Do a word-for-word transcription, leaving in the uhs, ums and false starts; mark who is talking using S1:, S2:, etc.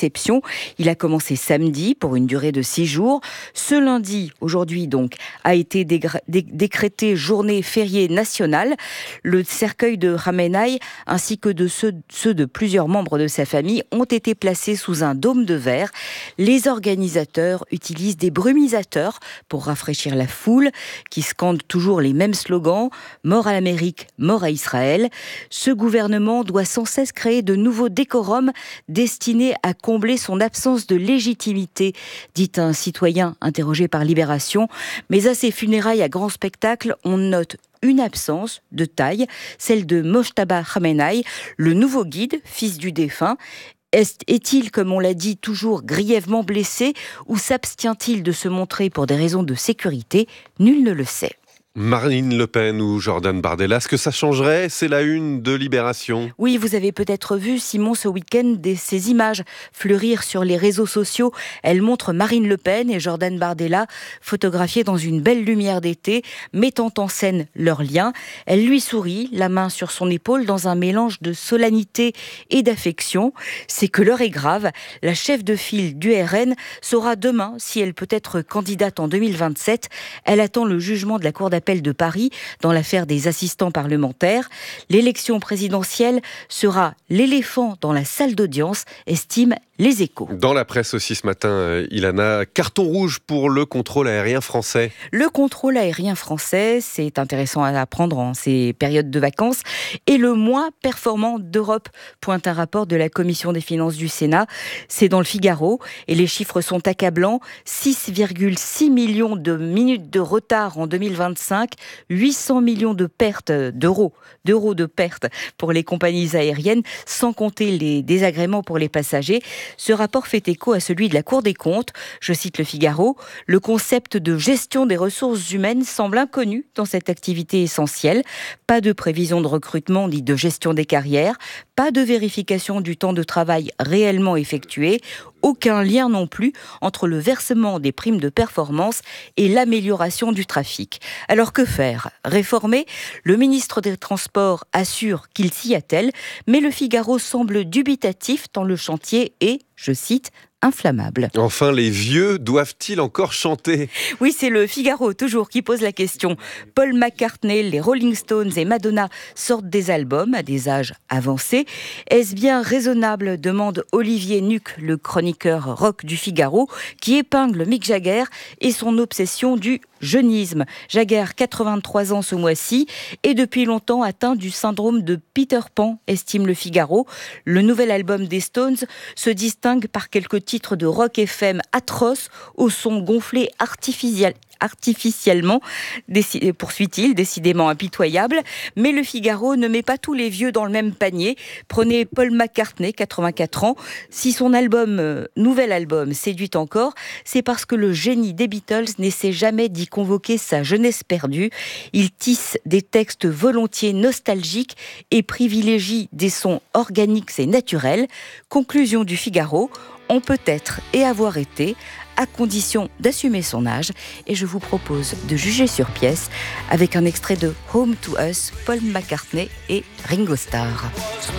S1: d'exception. Il a commencé samedi pour une durée de six jours. Ce lundi, aujourd'hui donc, a été dégra- dé- décrété journée fériée nationale. Le cercueil de Khamenei ainsi que de ceux, ceux de plusieurs membres de sa famille ont été placés sous un dôme de verre. Les organisateurs utilisent des brumisateurs pour rafraîchir la foule qui scande toujours les mêmes slogans « Mort à l'Amérique, mort à Israël ». Ce gouvernement doit sans cesse créer de nouveaux décorums destinés à combler son absence de légitimité, dit un citoyen interrogé par Libération. Mais à ces funérailles à grand spectacle, on note une absence de taille, celle de Mojtaba Khamenei, le nouveau guide, fils du défunt. Est- Est-il, comme on l'a dit, toujours grièvement blessé ou s'abstient-il de se montrer pour des raisons de sécurité ? Nul ne le sait.
S2: Marine Le Pen ou Jordan Bardella, est-ce que ça changerait ? C'est la une de Libération.
S1: Oui, vous avez peut-être vu, Simon, ce week-end, des, ces images fleurir sur les réseaux sociaux. Elles montrent Marine Le Pen et Jordan Bardella photographiés dans une belle lumière d'été, mettant en scène leur lien. Elle lui sourit, la main sur son épaule, dans un mélange de solennité et d'affection. C'est que l'heure est grave. La chef de file du R N saura demain si elle peut être candidate en deux mille vingt-sept. Elle attend le jugement de la Cour d'appel de Paris dans l'affaire des assistants parlementaires. L'élection présidentielle sera l'éléphant dans la salle d'audience, estiment Les Échos.
S2: Dans la presse aussi ce matin, euh, Ilana, carton rouge pour le contrôle aérien français.
S1: Le contrôle aérien français, c'est intéressant à apprendre en ces périodes de vacances, est le moins performant d'Europe, pointe un rapport de la Commission des finances du Sénat. C'est dans le Figaro et les chiffres sont accablants. six virgule six millions de minutes de retard en deux mille vingt-cinq, huit cents millions de pertes d'euros, d'euros de pertes pour les compagnies aériennes, sans compter les désagréments pour les passagers. Ce rapport fait écho à celui de la Cour des comptes. Je cite le Figaro. Le concept de gestion des ressources humaines semble inconnu dans cette activité essentielle. Pas de prévision de recrutement ni de gestion des carrières. Pas de vérification du temps de travail réellement effectué. Aucun lien non plus entre le versement des primes de performance et l'amélioration du trafic. Alors que faire ? Réformer ? Le ministre des Transports assure qu'il s'y attelle, mais le Figaro semble dubitatif tant le chantier est, je cite, inflammable.
S2: Enfin, les vieux doivent-ils encore chanter ?
S1: Oui, c'est le Figaro, toujours, qui pose la question. Paul McCartney, les Rolling Stones et Madonna sortent des albums à des âges avancés. Est-ce bien raisonnable ? Demande Olivier Nuc, le chroniqueur rock du Figaro, qui épingle Mick Jagger et son obsession du jeunisme. Jagger, quatre-vingt-trois ans ce mois-ci, et depuis longtemps atteint du syndrome de Peter Pan, estime le Figaro. Le nouvel album des Stones se distingue par quelques titres de rock F M atroces au son gonflé artificiel. artificiellement, déci- poursuit-il, décidément impitoyable. Mais le Figaro ne met pas tous les vieux dans le même panier. Prenez Paul McCartney, quatre-vingt-quatre ans. Si son album, euh, nouvel album, séduit encore, c'est parce que le génie des Beatles n'essaie jamais d'y convoquer sa jeunesse perdue. Il tisse des textes volontiers nostalgiques et privilégie des sons organiques et naturels. Conclusion du Figaro, on peut être et avoir été, à condition d'assumer son âge. Et je vous propose de juger sur pièce avec un extrait de Home to Us, Paul McCartney et Ringo Starr.